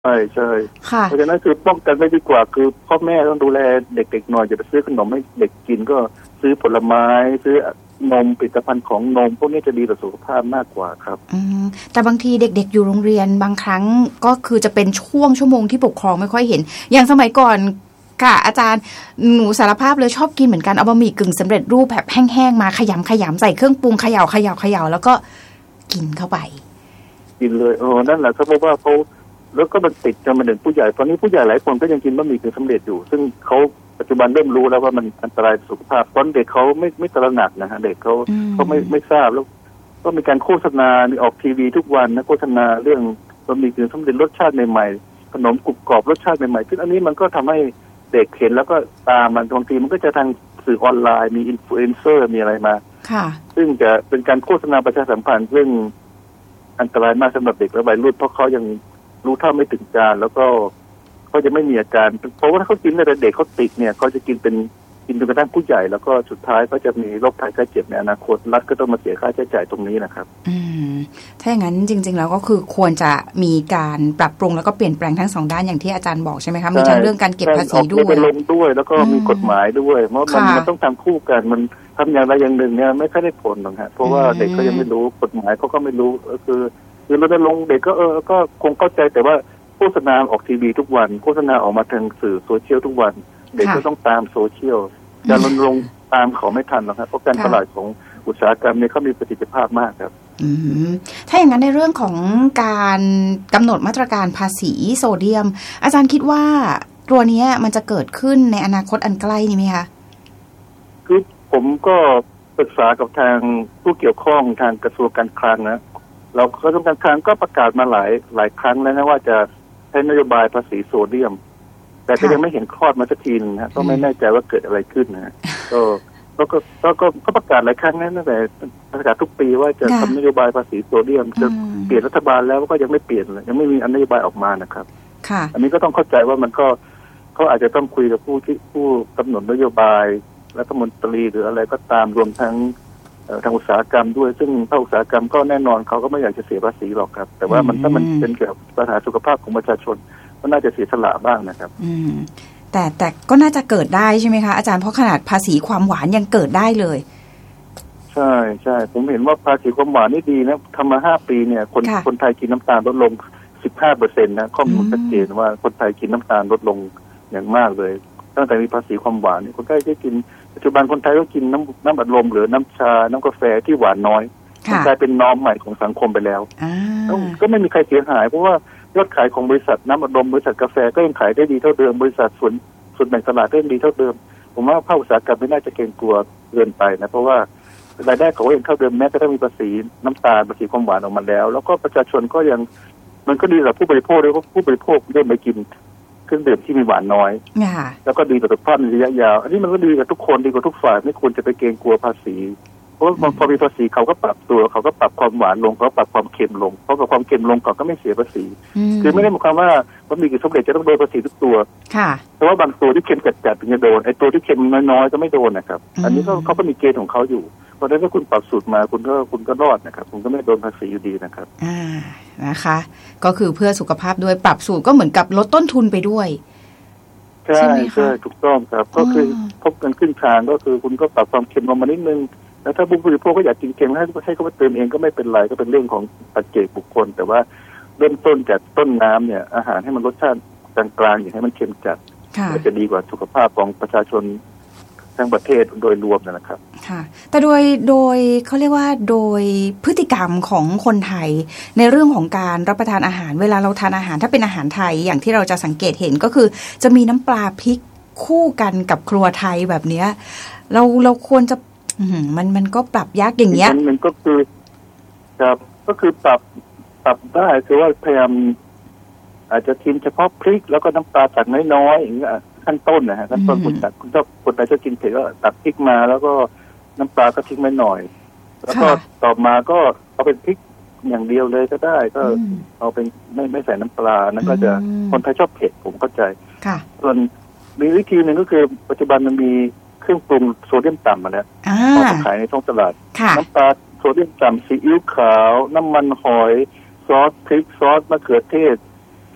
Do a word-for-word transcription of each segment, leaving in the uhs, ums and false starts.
ใช่ใช่เพราะฉะนั้นคือป้องกันไม่ดีกว่าคือพ่อแม่ต้องดูแลเด็กๆหน่อยอย่าไปซื้อขนมให้เด็กกินก็ซื้อผลไม้ซื้อนมผลิตภัณฑ์ของนมพวกนี้จะดีต่อสุขภาพมากกว่าครับอืมแต่บางทีเด็กๆอยู่โรงเรียนบางครั้งก็คือจะเป็นช่วงชั่วโมงที่ปกครองไม่ค่อยเห็นอย่างสมัยก่อนค่ะอาจารย์หนูสารภาพเลยชอบกินเหมือนกันเอาบะหมี่กึ่งสำเร็จรูปแบบแห้งๆมาขยำขยำใส่เครื่องปรุงเขย่าเขย่าเขย่าแล้วก็กินเข้าไปกินเลยเออนั่นแหละเขาบอกว่าเขาแล้วก็มันติดจนมาถึงผู้ใหญ่ตอนนี้ผู้ใหญ่หลายคนก็ยังกินบะหมี่กึ่งสำเร็จอยู่ซึ่งเขาปัจจุบันเริ่มรู้แล้วว่ามันอันตรายต่อสุขภาพตอนเด็กเขาไม่ไม่ตระหนักนะฮะเด็กเขาเขาไม่ไม่ทราบแล้วก็มีการโฆษณาออกทีวีทุกวันนะโฆษณาเรื่องบะหมี่กึ่งสำเร็จรสชาติใหม่ๆขนมกรุบกรอบรสชาติใหม่ๆซึ่งอันนี้มันก็ทำให้เด็กเห็นแล้วก็ตามมันบางทีมันก็จะทางสื่อออนไลน์มีอินฟลูเอนเซอร์มีอะไรมาซึ่งจะเป็นการโฆษณาประชาสัมพันธ์ซึ่งอันตรายมากสำหรับเด็กและวัยรุ่นเพราะเขายังรู้เท่าไม่ถึงการแล้วก็เขาจะไม่มีอาการเพราะว่าถ้าเขากินแต่เด็กเขาติดเนี่ยเขาจะกินเป็นกินจนกระทั่งผู้ใหญ่แล้วก็สุดท้ายก็จะมีโรคภัยไข้เจ็บในอนาคตรัฐก็ต้องมาเสียค่าใช้จ่ายตรงนี้นะครับอืมถ้าอย่างนั้นจริงๆแล้วก็คือควรจะมีการปรับปรุงแล้วก็เปลี่ยนแปลงทั้งสองด้านอย่างที่อาจารย์บอกใช่ไหมคะมีทั้งเรื่องการเก็บภาษีด้วยเป็นลงด้วยแล้วก็มีกฎหมายด้วยเพราะมันมันต้องทำคู่กันมันทำอย่างใดอย่างหนึ่งเนี่ยไม่ค่อยได้ผลหรอกฮะเพราะว่าเด็กก็ยังไม่รู้กฎหมายเขาก็ไม่รู้คือคือเราได้ลงเด็กก็เออก็คงเข้าใจแต่ว่าโฆษณาออกทีวีทุกวันโฆษณาออกมาทางสื่อโซเชียลทุกวันเด็กก็ต้องตามโซเชียลจะลงลงตามเขาไม่ทันหรอกครับเพราะการตลาดของอุตสาหกรรมเนี่ยเขามีประสิทธิภาพมากครับถ้าอย่างนั้นในเรื่องของการกำหนดมาตรการภาษีโซเดียมอาจารย์คิดว่าตัวนี้มันจะเกิดขึ้นในอนาคตอันใกล้นี้ไหมคะคือผมก็ปรึกษากับทางผู้เกี่ยวข้องทางกระทรวงการคลังนะเรากระทรวงการคลังก็ประกาศมาหลายหลายครั้งแล้วนะว่าจะใช้นโยบายภาษีโซเดียมแต่ก็ยังไม่เห็นคลอดมาสักทีนึงนะก็ไม่แน่ใจว่าเกิดอะไรขึ้นนะก็ก็ก็ก็ก็ประกาศหลายครั้งนะตั้งแต่ประกาศทุกปีว่าจะทำนโยบายภาษีโซเดียมจะเปลี่ยนรัฐบาลแล้วก็ยังไม่เปลี่ยนเลยยังไม่มีนโยบายออกมานะครับอันนี้ก็ต้องเข้าใจว่ามันก็เขาอาจจะต้องคุยกับผู้ที่ผู้กำหนดนโยบายรัฐมนตรีหรืออะไรก็ตามรวมทั้งทางอุตสาหกรรมด้วยซึ่งภาคอุตสาหกรรมก็แน่นอนเขาก็ไม่อยากจะเสียภาษีหรอกครับแต่ว่ามันถ้ามันเป็นเกี่ยวกับปัญหาสุขภาพของประชาชนก็น่าจะเสียสละบ้างนะครับอืมแต่แต่ก็น่าจะเกิดได้ใช่ไหมคะอาจารย์เพราะขนาดภาษีความหวานยังเกิดได้เลยใช่ใช่ผมเห็นว่าภาษีความหวานนี่ดีนะทำมาห้าปีเนี่ยคนคนไทยกินน้ำตาลลดลงสิบห้าเปอร์เซ็นต์นะข้อมูลชัดเจนว่าคนไทยกินน้ำตาลลดลงอย่างมากเลยตั้งแต่มีภาษีความหวานนี่คนไทยได้กินปัจจุบันคนไทยก็กินน้ำน้ำอัดลมหรือน้ำชาน้ำกาแฟที่หวานน้อยกลายเป็นนอร์มใหม่ของสังคมไปแล้วก็ไม่มีใครเสียหายเพราะว่ายอดขายของบริษัทน้ำอัดลมบริษัทกาแฟก็ยังขายได้ดีเท่าเดิมบริษัทส่วนส่วนแบ่งตลาดก็ยังดีเท่าเดิมผมว่าภาคอุตสาหกรรมไม่น่าจะเกรงกลัวเกินไปนะเพราะว่ารายได้เขาก็ยังเท่าเดิมแม้จะได้มีภาษีน้ำตาลภาษีความหวานออกมาแล้วแล้วก็ประชาชนก็ยังมันก็ดีกับผู้บริโภคด้วยเพราะผู้บริโภคได้ไม่กินเครื่องดื่มที่มีหวานน้อยแล้วก็ดีต่อสุขภาพในระยะยาวอันนี้มันก็ดีกับทุกคนดีกับทุกฝ่ายไม่ควรจะไปเกรงกลัวภาษีเพราะพอมีภาษีเขาก็ปรับตัวเขาก็ปรับความหวานลงเขาปรับความเค็มลงเพราะกับความเค็มลงเขาก็ไม่เสียภาษีคือไม่ได้หมายความว่าบะหมี่กึ่งสำเร็จจะต้องโดนภาษีทุกตัวแต่ว่าบางตัวที่เค็มจัดๆถึงจะโดนไอ้ตัวที่เค็มน้อยๆก็ไม่โดนนะครับอันนี้ก็เขาก็มีเกณฑ์ของเขาอยู่เพราะฉะนั้นถ้าคุณปรับสูตรมาคุณก็คุณก็รอดนะครับคุณก็ไม่โดนภาษีอยู่ดีนะครับอ่านะคะก็คือเพื่อสุขภาพด้วยปรับสูตรก็เหมือนกับลดต้นทุนไปด้วยใช่ใช่ถูกต้องครับก็คือพบกันขึ้นทางก็คือคุณก็ปรับความเค็มลงมานิดนึงแล้วถ้าผู้บริโภคก็อยากกินเค็มให้ให้เขาไปเติมเองก็ไม่เป็นไรก็เป็นเรื่องของปัจเจกบุคคลแต่ว่าเริ่มต้นจากต้นน้ำเนี่ยอาหารให้มันรสชาติกลางๆอย่างให้มันเค็มจัดก็จะดีกว่าสุขภาพของประชาชนทั้งประเทศโดยรวมนะครับค่ะแต่โดยโดยเขาเรียกว่าโดยพฤติกรรมของคนไทยในเรื่องของการรับประทานอาหารเวลาเราทานอาหารถ้าเป็นอาหารไทยอย่างที่เราจะสังเกตเห็นก็คือจะมีน้ำปลาพริกคู่กันกับครัวไทยแบบเนี้ยเราเราควรจะมันมันก็ปรับยากอย่างเงี้ยมันก็คือครับก็คือปรับปรับได้คือว่าพยายามอาจจะกินเฉพาะพริกแล้วก็น้ำปลาตักน้อยๆอย่างเงี้ยขั้นต้นนะฮะขั้นต้นคุณตักคุณชอบคนไหนชอบกินเผ็ดก็ตักพริกมาแล้วก็น้ำปลาก็ทิ้งไว้หน่อยแล้วก็ต่อมาก็เอาเป็นพริกอย่างเดียวเลยก็ได้ก็เอาเป็นไม่ไม่ใส่น้ำปลานั่นก็จะคนไทยชอบเผ็ดผมเข้าใจส่วนมีวิธีหนึ่งก็คือปัจจุบันมันมีเครื่องปรุงโซเดียมต่ำมาแล้วเขาขายในท้องตลาดน้ำปลาโซเดียมต่ำซีอิ๊วขาวน้ำมันหอยซอสพริกซอสมะเขือเทศซ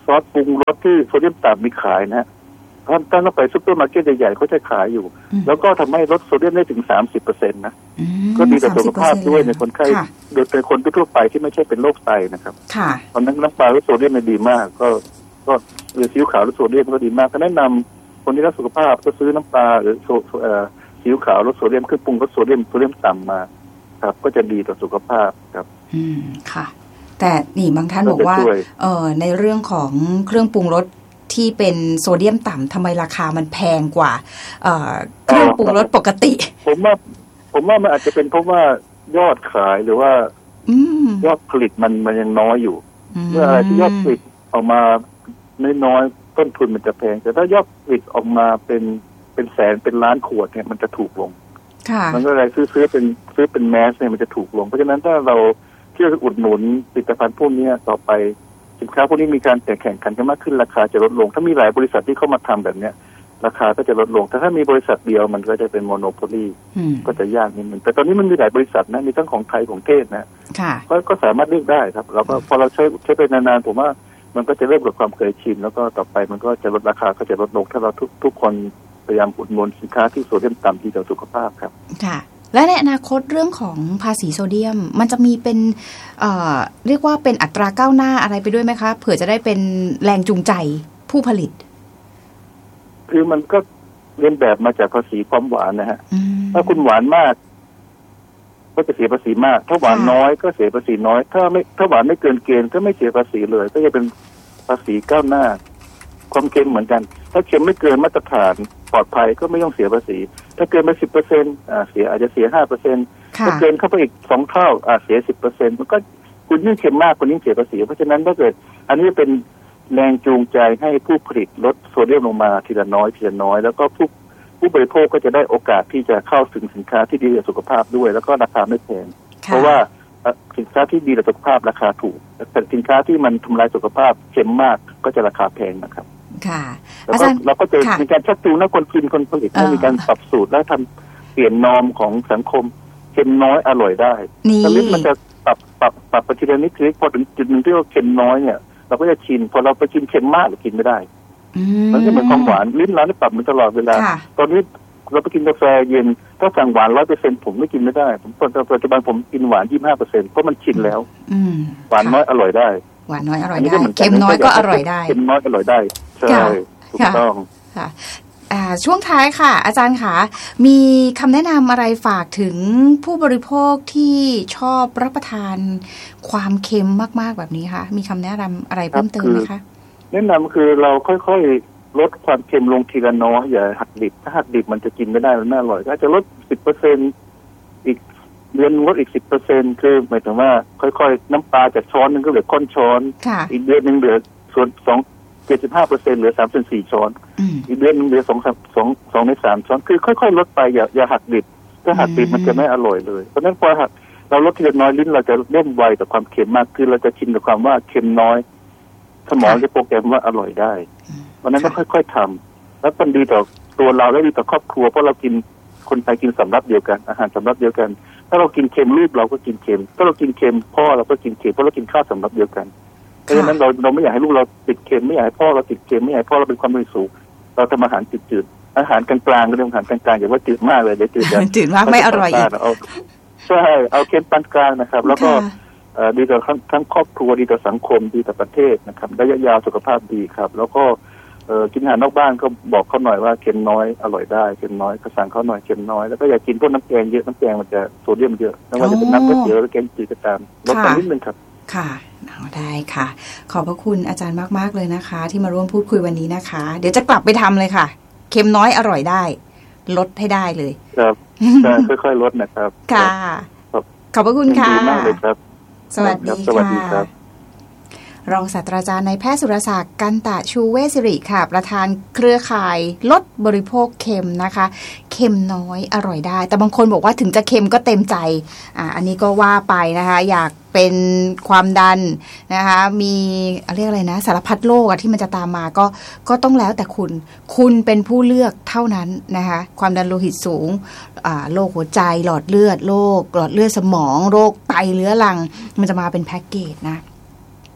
ซอสปรุงรสที่โซเดียมต่ำมีขายนะถ้าถ้าเราไปซุปเปอร์มาร์เก็ตใหญ่ๆเขาจะขายอยู่แล้วก็ทำให้ลดโซเดียมได้ถึง สามสิบเปอร์เซ็นต์ นะก็ดีต่อสุขภาพด้วยในคนไข้โดยเป็นคนทั่วไปที่ไม่ใช่เป็นโรคไตนะครับเพราะนั้นน้ำปลาลดโซเดียมมันดีมากก็ก็หรือซีอิ๊วขาวลดโซเดียมก็ดีมากก็แนะนำคนที่รักสุขภาพก็ซื้อน้ำปลาหรือซีอิ๊วขาวลดโซเดียมเครื่องปรุงลดโซเดียมโซเดียมต่ำมาครับก็จะดีต่อสุขภาพครับอืมค่ะแต่นี่บางท่านบอกว่าเออในเรื่องของเครื่องปรุงรสที่เป็นโซเดียมต่ำทำไมราคามันแพงกว่าเอ่อเครื่องปรุงรสปกติผมว่าผมว่ามันอาจจะเป็นเพราะว่ายอดขายหรือว่ายอดผลิตมันมันยังน้อยอยู่เมื่ออะไรที่ยอดผลิตออกมาน้อยๆต้นทุนมันจะแพงแต่ถ้ายอดผลิตออกมาเป็นเป็นแสนเป็นล้านขวดเนี่ยมันจะถูกลงมันก็เลยซื้อซื้อเป็นซื้อเป็นแมสเนี่ยมันจะถูกลงเพราะฉะนั้นถ้าเราที่จะอุดหนุนผลิตภัณฑ์พวกนี้ต่อไปสินค้าพวกนี้มีการแข่งขันกันมากขึ้นราคาจะลดลงถ้ามีหลายบริษัทที่เข้ามาทำแบบเนี้ยราคาก็จะลดลงแต่ถ้ามีบริษัทเดียวมันก็จะเป็นโมโนโพลีก็จะยากนิดนึงแต่ตอนนี้มันมีหลายบริษัทนะมีทั้งของไทยของเทศนะก็ก็สามารถเลือกได้ครับเราก็พอเราใช้ใช้ไปนานๆผมว่ามันก็จะเริ่มกับความเคยชินแล้วก็ต่อไปมันก็จะลดราคาก็จะลดลงถ้าเราทุกทุกคนพยายามอุดหนุนสินค้าที่โซเดียมต่ำดีต่อสุขภาพครับค่ะและในอนาคตเรื่องของภาษีโซเดียมมันจะมีเป็นเอ่อเรียกว่าเป็นอัตราก้าวหน้าอะไรไปด้วยไหมคะเผื่อจะได้เป็นแรงจูงใจผู้ผลิตคือมันก็เรียนแบบมาจากภาษีความหวานนะฮะถ้าคุณหวานมากก็จะเสียภาษีมากถ้าหวานน้อยก็เสียภาษีน้อยถ้าไม่ถ้าหวานไม่เกินเกณฑ์ก็ไม่เสียภาษีเลยก็จะเป็นภาษีก้าวหน้าความเค็มเหมือนกันถ้าเค็มไม่เกินมาตรฐานปลอดภัยก็ไม่ต้องเสียภาษีถ้าเกินมา สิบเปอร์เซ็นต์ อ่าเสียอาจจะเสีย ห้าเปอร์เซ็นต์ ถ้าเกินเข้าไปอีกสองเท่าอ่าเสีย สิบเปอร์เซ็นต์ มันก็คุณยิ่งเค็มมากคุณยิ่งเสียภาษีเพราะฉะนั้นถ้าเกิดอันนี้เป็นแรงจูงใจให้ผู้ผลิตลดโซเดียมลงมาทีละน้อยทีละน้อยแล้วก็ผู้ผู้บริโภคก็จะได้โอกาสที่จะเข้าถึงสินค้าที่ดีต่อสุขภาพด้วยแล้วก็ราคาไม่แพงเพราะว่าสินค้าที่ดีต่อสุขภาพราคาถูกแต่สินค้าที่มันทำลายสุขภาพเค็มมากก็จะราคาแพงนะครับค่ะแล้วก็เราก็จะมีการชักจูงนักคนกินคนผลิตให้มีการปรับสูตรและทำเปลี่ยนนอมของสังคมเค็มน้อยอร่อยได้ตอนนี้มันจะปรับปรับปรับไปทีละนิดทีละนิดพอถึงจุดหนึ่งที่ว่าเค็มน้อยเนี่ยเราก็จะชินพอเราไปชินเค็มมากเรากินไม่ได้มันก็เหมือนความหวานลิ้นเราได้ปรับมันตลอดเวลาตอนนี้เราไปกินกาแฟเย็นถ้าสั่งหวาน ร้อยเปอร์เซ็นต์ ผมไม่กินไม่ได้ผมปัจจุบันผมกินหวาน ยี่สิบห้าเปอร์เซ็นต์ เพราะมันชินแล้วหวานน้อยอร่อยได้หวานน้อยอร่อยได้เค็มน้อยก็อร่อยได้เค็มน้อยอร่อยได้ใช่ถูกต้องค่ะช่วงท้ายค่ะอาจารย์คะมีคำแนะนำอะไรฝากถึงผู้บริโภคที่ชอบรับประทานความเค็มมากๆแบบนี้คะมีคำแนะนำอะไรเพิ่มเติมไหมคะแนะนำคือเราค่อยๆลดความเค็มลงทีละน้อยอย่าหักดิบถ้าหักดิบมันจะกินไม่ได้มันไม่อร่อยก็จะลด สิบเปอร์เซ็นต์ อีกเดือนลดอีก สิบเปอร์เซ็นต์ คือหมายถึงว่าค่อยๆน้ำปลาจากช้อนนึงก็เหลือค่อนช้อนอีกเดือนนึงเหลือส่วนสอง เจ็ดสิบห้าเปอร์เซ็นต์ เหลือ สามส่วนสี่ ช้อนอีกเดือนนึงเหลือ2 2 2ในสามช้อนคือค่อยๆลดไปอย่าอย่าหักดิบถ้าหักดิบมันจะไม่อร่อยเลยเพราะฉะนั้นพอหักเราลดทีละน้อยลิ้นเราจะเล่นไวต่อความเค็มมากขึ้นเราจะชินกับความว่าเค็มน้อยสมองจะโปรแกรมว่าอร่อยได้เพราะนั้นต้องค่อยๆทำแล้วมันดีต่อตัวเราและดีต่อครอบครัวเพราะเรากินคนไทยกินสำรับเดียวกันอาหารสำรับเดียวกันถ้าเรากินเค็มลูกเราก็กินเค็มถ้าเรากินเค็มพ่อเราก็กินเค็มเพราะเรากินข้าวสำรับเดียวกันเพราะฉะนั้นเราเราไม่อยากให้ลูกเราติดเค็มไม่อยากให้พ่อเราติดเค็มไม่อยากให้พ่อเราเป็นความดันสูงเราทำอาหารจืดๆอาหารกลางๆก็เรื่องอาหารกลางๆอย่าว่าจืดมากเลยเดี๋ยวจืดกันจืดมากไม่อร่อยอีกใช่เอาเค็มปานกลางนะครับแล้วก็ดีต่อทั้งทั้งครอบครัวดีต่อสังคมดีต่อประเทศนะครับระยะยาวสุขภาพดีครับแล้วก็กินอาหารนอกบ้านก็บอกเขาหน่อยว่าเค็มน้อยอร่อยได้เค็มน้อยก็สั่งเขาหน่อยเค็มน้อยแล้วก็อย่ากินพวกน้ำแกงเยอะน้ำแกงมันจะโซเดียมเยอะไม่ว่าจะเป็นน้ำก๋วยเตี๋ยวหรือแกงจืดก็ตามลดไปนิดนึงครับค่ะเอาได้ค่ะขอบพระคุณอาจารย์มากๆเลยนะคะที่มาร่วมพูดคุยวันนี้นะคะเดี๋ยวจะกลับไปทำเลยค่ะเค็มน้อยอร่อยได้ลดให้ได้เลยครับค่อยๆลดนะครับค่ะขอบพระคุณค่ะมากเลยครับสวัสดีค่ะรองศาสตราจารย์นายแพทย์สุรศักดิ์กันตะชูเวชศิริค่ะประธานเครือข่ายลดบริโภคเค็มนะคะเค็มน้อยอร่อยได้แต่บางคนบอกว่าถึงจะเค็มก็เต็มใจอ่าอันนี้ก็ว่าไปนะคะอยากเป็นความดันนะคะมีเรียกอะไรนะสารพัดโรคที่มันจะตามมาก็ก็ต้องแล้วแต่คุณคุณเป็นผู้เลือกเท่านั้นนะคะความดันโลหิตสูงอ่าโรคหัวใจหลอดเลือดโรคหลอดเลือดสมองโรคไตเรื้อรังมันจะมาเป็นแพ็กเกจนะ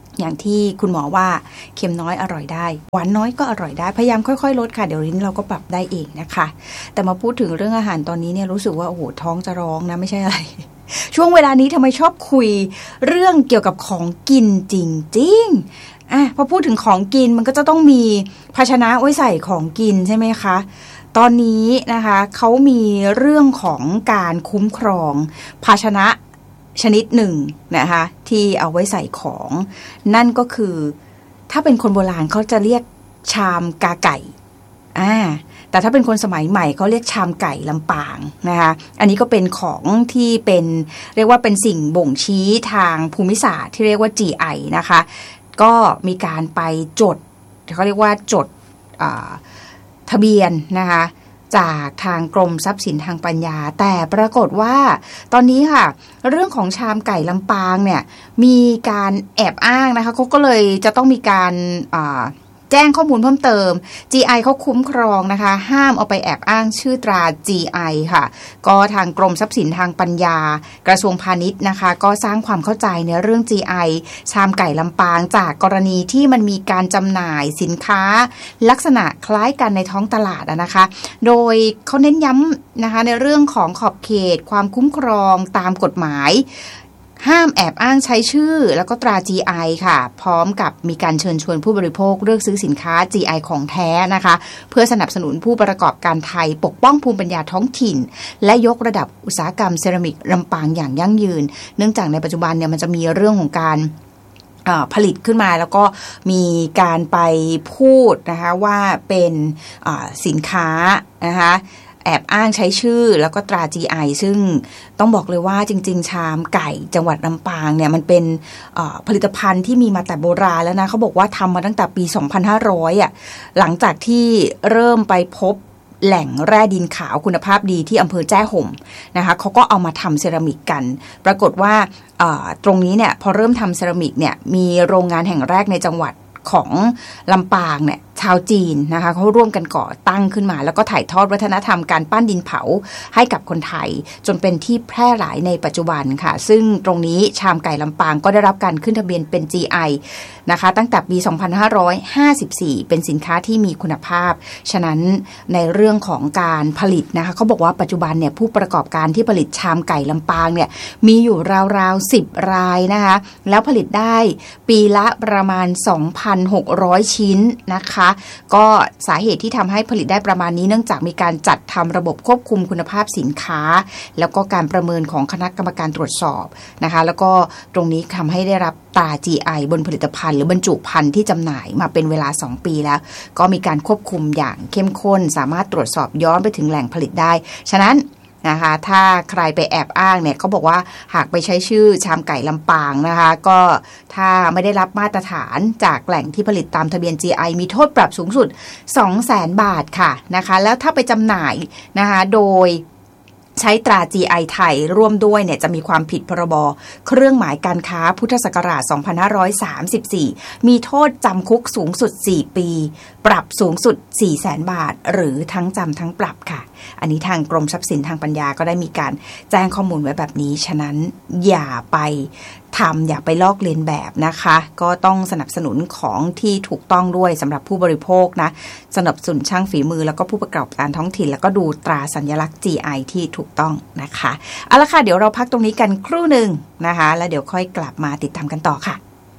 อย่างที่คุณหมอว่าเค็มน้อยอร่อยได้หวานน้อยก็อร่อยได้พยายามค่อยๆลดค่ะเดี๋ยวลิ้นเราก็ปรับได้เองนะคะแต่มาพูดถึงเรื่องอาหารตอนนี้เนี่ยรู้สึกว่าโอ้โหท้องจะร้องนะไม่ใช่อะไรช่วงเวลานี้ทำไมชอบคุยเรื่องเกี่ยวกับของกินจริงๆอ่ะพอพูดถึงของกินมันก็จะต้องมีภาชนะไว้ใส่ของกินใช่ไหมคะตอนนี้นะคะเขามีเรื่องของการคุ้มครองภาชนะชนิดหนึ่งนะคะที่เอาไว้ใส่ของนั่นก็คือถ้าเป็นคนโบราณเขาจะเรียกชามกาไก่อ่าแต่ถ้าเป็นคนสมัยใหม่เขาเรียกชามไก่ลำปางนะคะอันนี้ก็เป็นของที่เป็นเรียกว่าเป็นสิ่งบ่งชี้ทางภูมิศาสตร์ที่เรียกว่า จี ไอ นะคะก็มีการไปจดเขาเรียกว่าจดทะเบียนนะคะจากทางกรมทรัพย์สินทางปัญญาแต่ปรากฏว่าตอนนี้ค่ะเรื่องของชามไก่ลำปางเนี่ยมีการแอบอ้างนะคะเขาก็เลยจะต้องมีการแจ้งข้อมูลเพิ่มเติม จี ไอ เขาคุ้มครองนะคะห้ามเอาไปแอบอ้างชื่อตรา จี ไอ ค่ะก็ทางกรมทรัพย์สินทางปัญญากระทรวงพาณิชย์นะคะก็สร้างความเข้าใจในเรื่อง จี ไอ ชามไก่ลำปางจากกรณีที่มันมีการจำหน่ายสินค้าลักษณะคล้ายกันในท้องตลาดนะคะโดยเขาเน้นย้ำนะคะในเรื่องของขอบเขตความคุ้มครองตามกฎหมายห้ามแอบอ้างใช้ชื่อแล้วก็ตรา จี ไอ ค่ะพร้อมกับมีการเชิญชวนผู้บริโภคเลือกซื้อสินค้า จี ไอ ของแท้นะคะเพื่อสนับสนุนผู้ประกอบการไทยปกป้องภูมิปัญญาท้องถิ่นและยกระดับอุตสาหกรรมเซรามิกลำปางอย่างยั่งยืนเนื่องจากในปัจจุบันเนี่ยมันจะมีเรื่องของการผลิตขึ้นมาแล้วก็มีการไปพูดนะคะว่าเป็นสินค้านะคะแอบอ้างใช้ชื่อแล้วก็ตรา จี ไอ ซึ่งต้องบอกเลยว่าจริงๆชามไก่จังหวัดลำปางเนี่ยมันเป็นผลิตภัณฑ์ที่มีมาแต่โบราณแล้วนะเขาบอกว่าทำมาตั้งแต่ปีสองพันห้าร้อยอ่ะหลังจากที่เริ่มไปพบแหล่งแร่ดินขาวคุณภาพดีที่อำเภอแจ้ห่มนะคะเขาก็เอามาทำเซรามิกกันปรากฏว่าตรงนี้เนี่ยพอเริ่มทำเซรามิกเนี่ยมีโรงงานแห่งแรกในจังหวัดของลำปางเนี่ยชาวจีนนะคะเขาร่วมกันก่อตั้งขึ้นมาแล้วก็ถ่ายทอดวัฒนธรรมการปั้นดินเผาให้กับคนไทยจนเป็นที่แพร่หลายในปัจจุบันค่ะซึ่งตรงนี้ชามไก่ลำปางก็ได้รับการขึ้นทะเบียนเป็น จี ไอ นะคะตั้งแต่ปีสองพันห้าร้อยห้าสิบสี่เป็นสินค้าที่มีคุณภาพฉะนั้นในเรื่องของการผลิตนะคะเขาบอกว่าปัจจุบันเนี่ยผู้ประกอบการที่ผลิตชามไก่ลำปางเนี่ยมีอยู่ราวๆสิบรายนะคะแล้วผลิตได้ปีละประมาณ สองพันหกร้อย ชิ้นนะคะก็สาเหตุที่ทำให้ผลิตได้ประมาณนี้เนื่องจากมีการจัดทำระบบควบคุมคุณภาพสินค้าแล้วก็การประเมินของคณะกรรมการตรวจสอบนะคะแล้วก็ตรงนี้ทำให้ได้รับตรา จี ไอ บนผลิตภัณฑ์หรือบรรจุภัณฑ์ที่จำหน่ายมาเป็นเวลาสองปีแล้วก็มีการควบคุมอย่างเข้มข้นสามารถตรวจสอบย้อนไปถึงแหล่งผลิตได้ฉะนั้นนะคะถ้าใครไปแอบอ้างเนี่ยเขาบอกว่าหากไปใช้ชื่อชามไก่ลำปางนะคะก็ถ้าไม่ได้รับมาตรฐานจากแหล่งที่ผลิตตามทะเบียน จี ไอ มีโทษปรับสูงสุด สองแสน บาทค่ะนะคะแล้วถ้าไปจำหน่ายนะคะโดยใช้ตรา จี ไอ ไทยร่วมด้วยเนี่ยจะมีความผิดพรบเครื่องหมายการค้าพุทธศักราชสองพันห้าร้อยสามสิบสี่มีโทษจำคุกสูงสุดสี่ปีปรับสูงสุด สี่แสน บาทหรือทั้งจำทั้งปรับค่ะอันนี้ทางกรมทรัพย์สินทางปัญญาก็ได้มีการแจ้งข้อมูลไว้แบบนี้ฉะนั้นอย่าไปทำอย่าไปลอกเลียนแบบนะคะก็ต้องสนับสนุนของที่ถูกต้องด้วยสำหรับผู้บริโภคนะสนับสนุนช่างฝีมือแล้วก็ผู้ประกอบการท้องถิ่นแล้วก็ดูตราสัญลักษณ์ จี ไอ ที่ถูกต้องนะคะเอาละค่ะเดี๋ยวเราพักตรงนี้กันครู่หนึ่งนะคะแล้วเดี๋ยวค่อยกลับมาติดตามกันต่อค่ะ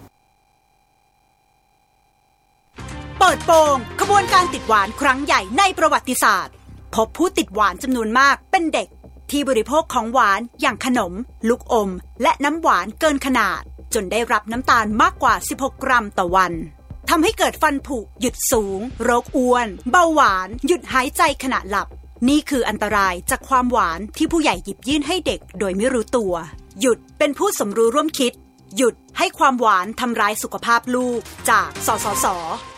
เปิดโปงขบวนการติดหวานครั้งใหญ่ในประวัติศาสตร์พบผู้ติดหวานจำนวนมากเป็นเด็กที่บริโภคของหวานอย่างขนมลูกอมและน้ำหวานเกินขนาดจนได้รับน้ำตาลมากกว่าสิบหกกรัมต่อวันทำให้เกิดฟันผุหยุดสูงโรคอ้วนเบาหวานหยุดหายใจขณะหลับนี่คืออันตรายจากความหวานที่ผู้ใหญ่หยิบยื่นให้เด็กโดยไม่รู้ตัวหยุดเป็นผู้สมรู้ร่วมคิดหยุดให้ความหวานทำร้ายสุขภาพลูกจากสสส